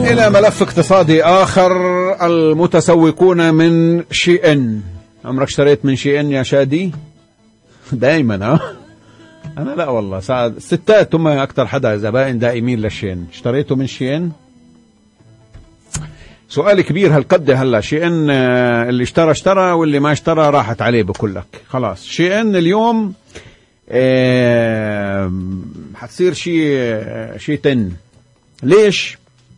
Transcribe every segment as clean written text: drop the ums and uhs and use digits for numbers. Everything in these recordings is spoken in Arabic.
إلى ملف اقتصادي آخر. المتسوقون من شي إن. عمرك اشتريت من شي إن يا شادي؟ دائما أنا لا والله، ستات هم أكتر حدا زبائن دائمين للشين. اشتريتوا من شي إن؟ سؤال كبير هالقد. هلا شي إن اللي اشترى واللي ما اشترى راحت عليه بكلك خلاص. شي إن اليوم حتصير شي تن. ليش؟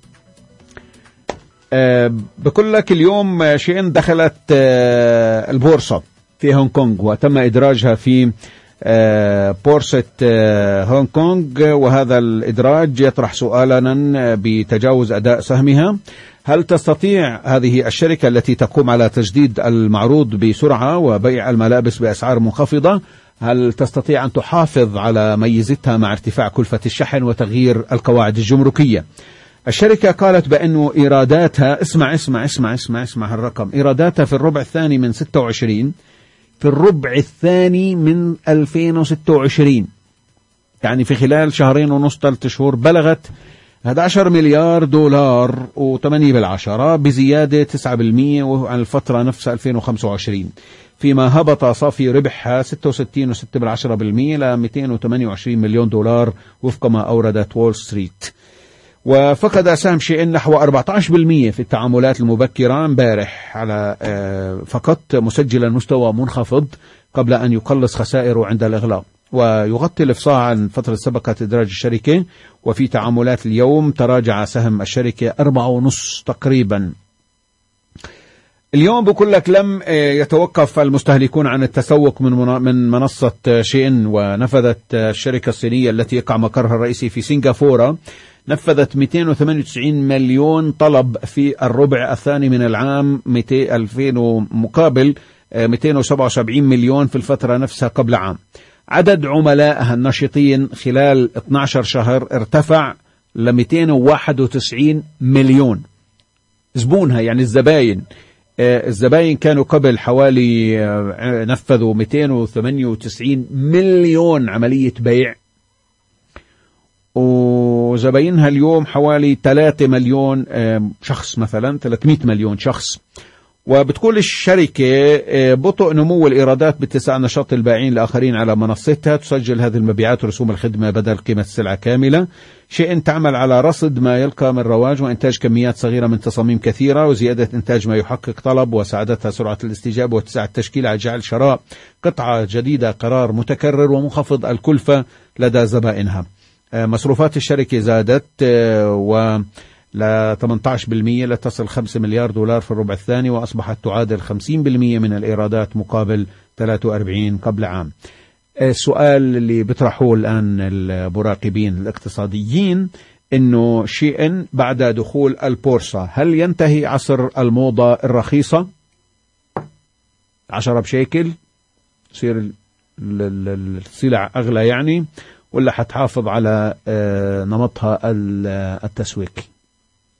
بقول لك اليوم شي إن دخلت البورصة في هونغ كونغ، وتم إدراجها في بورصة هونغ كونغ، وهذا الإدراج يطرح سؤالا بتجاوز أداء سهمها. هل تستطيع هذه الشركة التي تقوم على تجديد المعروض بسرعة وبيع الملابس بأسعار منخفضة، هل تستطيع أن تحافظ على ميزتها مع ارتفاع كلفة الشحن وتغيير القواعد الجمركية؟ الشركة قالت بأنه إيراداتها، اسمع هالرقم، إيراداتها في الربع الثاني من 26، في الربع الثاني من 2026، يعني في خلال 2.5 3 شهور، بلغت 11 مليار دولار و8 بزيادة 9% عن الفترة نفسها 2025، فيما هبط صافي ربحها 66.6% ل 228 مليون دولار وفق ما أوردت وول ستريت. وفقد سهم شي إن نحو 14% في التعاملات المبكرة امبارح على فقط، مسجلا مستوى منخفض قبل أن يقلص خسائره عند الإغلاق. ويغطي الإفصاح عن فترة سبقت إدراج الشركة، وفي تعاملات اليوم تراجع سهم الشركة 4.5 تقريبا. اليوم بقول لك لم يتوقف المستهلكون عن التسوق من منصة شي إن، ونفذت الشركة الصينية التي يقع مقرها الرئيسي في سنغافورة، نفذت 298 مليون طلب في الربع الثاني من العام 2000 مقابل 277 مليون في الفترة نفسها قبل عام. عدد عملائها النشطين خلال 12 شهر ارتفع ل 291 مليون زبونها، يعني الزباين كانوا قبل حوالي نفذوا 298 مليون عملية بيع، وزباينها اليوم حوالي 3 مليون شخص، مثلا 300 مليون شخص. وبتقول الشركة بطء نمو الإيرادات باتساع نشاط البائعين الآخرين على منصتها، تسجل هذه المبيعات ورسوم الخدمة بدل قيمة السلعة كاملة. شي إن تعمل على رصد ما يلقى من رواج وإنتاج كميات صغيرة من تصاميم كثيرة وزيادة إنتاج ما يحقق طلب، وساعدتها سرعة الاستجابة واتساع التشكيل على جعل شراء قطعة جديدة قرار متكرر ومنخفض الكلفة لدى زبائنها. مصروفات الشركة زادت ل 18% لتصل 5 مليار دولار في الربع الثاني، وأصبحت تعادل 50% من الإيرادات مقابل 43 قبل عام. السؤال اللي بيطرحوه الآن المراقبين الاقتصاديين إنه شي إن بعد دخول البورصة، هل ينتهي عصر الموضة الرخيصة 10 بشيكل يصير السلع أغلى يعني، ولا حتحافظ على نمطها التسويقي؟